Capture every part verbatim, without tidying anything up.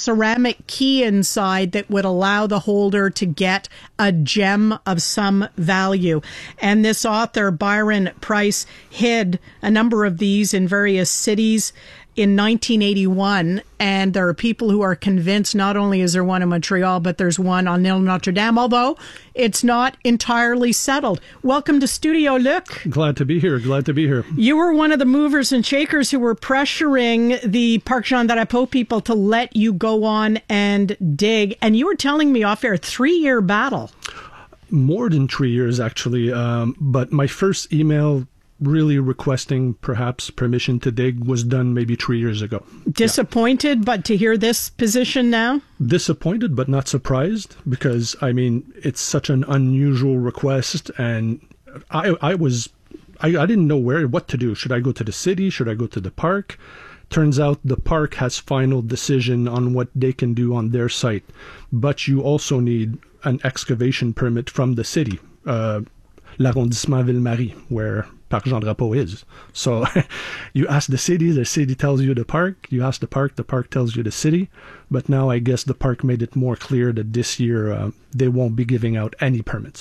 ceramic key inside that would allow the holder to get a gem of some value. And this author, Byron Preiss, hid a number of these in various cities in nineteen eighty-one, and there are people who are convinced not only is there one in Montreal, but there's one on Ile Notre Dame, although it's not entirely settled. Welcome to Studio, Luc. Glad to be here. Glad to be here. You were one of the movers and shakers who were pressuring the Parc Jean Drapeau people to let you go on and dig, and you were telling me off air, a three-year battle. More than three years, actually, um, but my first email really requesting perhaps permission to dig was done maybe three years ago. Disappointed, yeah. But to hear this position now? Disappointed, but not surprised, because, I mean, it's such an unusual request, and I I was, I, I didn't know where, what to do. Should I go to the city? Should I go to the park? Turns out the park has final decision on what they can do on their site, but you also need an excavation permit from the city, uh, l'arrondissement Ville-Marie, where Parc Jean Drapeau is. So you ask the city, the city tells you the park. You ask the park, the park tells you the city. But now I guess the park made it more clear that this year uh, they won't be giving out any permits.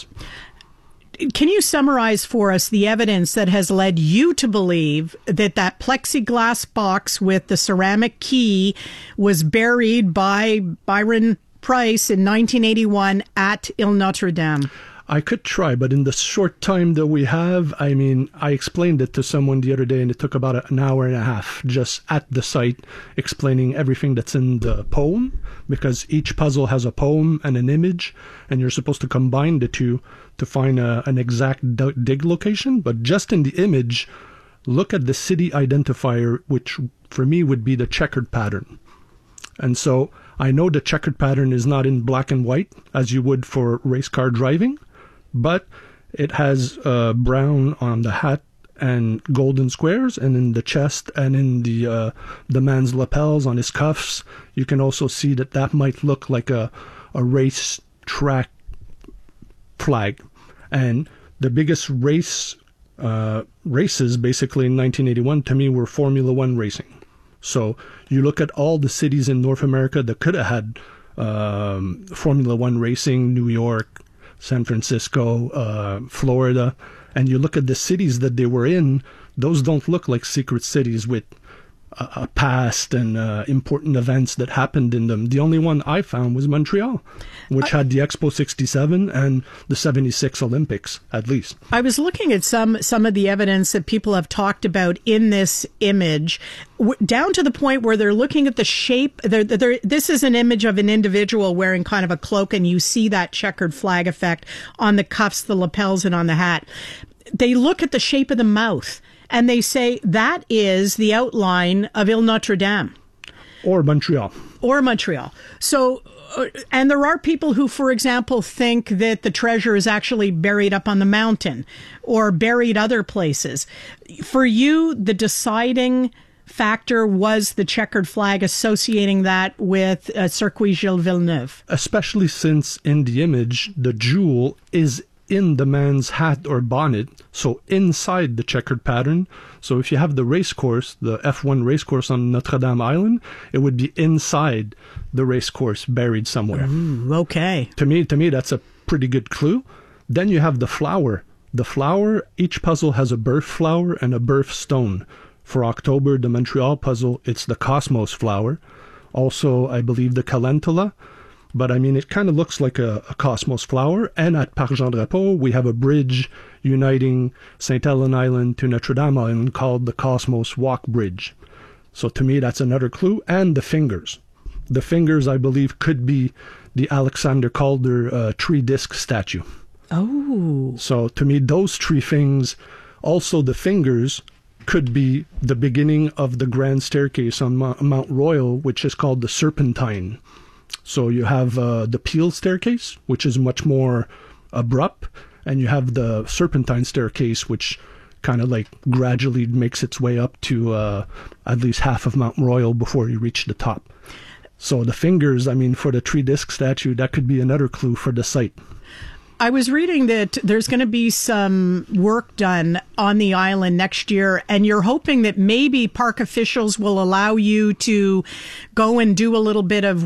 Can you summarize for us the evidence that has led you to believe that that plexiglass box with the ceramic key was buried by Byron Preiss in nineteen eighty-one at Ile Notre Dame? I could try, but in the short time that we have, I mean, I explained it to someone the other day, and it took about an hour and a half just at the site explaining everything that's in the poem, because each puzzle has a poem and an image, and you're supposed to combine the two to find a, an exact dig location. But just in the image, look at the city identifier, which for me would be the checkered pattern. And so I know the checkered pattern is not in black and white, as you would for race car driving, but it has uh, brown on the hat and golden squares, and in the chest and in the uh, the man's lapels on his cuffs, you can also see that that might look like a, a race track flag. And the biggest race uh, races, basically in nineteen eighty-one, to me, were Formula One racing. So you look at all the cities in North America that could have had um, Formula One racing, New York, San Francisco, uh, Florida, and you look at the cities that they were in, those don't look like secret cities with a, a past and uh, important events that happened in them. The only one I found was Montreal, which I, had the Expo sixty-seven and the seventy-six Olympics, at least. I was looking at some some of the evidence that people have talked about in this image, w- down to the point where they're looking at the shape. They're, they're, this is an image of an individual wearing kind of a cloak, and you see that checkered flag effect on the cuffs, the lapels, and on the hat. They look at the shape of the mouth, and they say that is the outline of Ile Notre Dame. Or Montreal. Or Montreal. So, uh, and there are people who, for example, think that the treasure is actually buried up on the mountain or buried other places. For you, the deciding factor was the checkered flag, associating that with uh, Circuit Gilles Villeneuve. Especially since in the image, the jewel is in the man's hat or bonnet, so inside the checkered pattern. So if you have the race course, the F one race course on Notre Dame Island, it would be inside the race course, buried somewhere. Ooh, okay. To me, to me, that's a pretty good clue. Then you have the flower. The flower, each puzzle has a birth flower and a birth stone. For October, the Montreal puzzle, it's the Cosmos flower. Also, I believe the Calendula. But I mean, it kind of looks like a, a Cosmos flower. And at Parc Jean Drapeau, we have a bridge uniting Saint Helens Island to Notre Dame Island called the Cosmos Walk Bridge. So to me, that's another clue. And the fingers. The fingers, I believe, could be the Alexander Calder uh, tree disc statue. Oh. So to me, those three things, also the fingers, could be the beginning of the grand staircase on Mount, Mount Royal, which is called the Serpentine. So you have uh, the Peel staircase, which is much more abrupt, and you have the Serpentine staircase, which kind of like gradually makes its way up to uh, at least half of Mount Royal before you reach the top. So the fingers, I mean, for the tree disc statue, that could be another clue for the site. I was reading that there's going to be some work done on the island next year, and you're hoping that maybe park officials will allow you to go and do a little bit of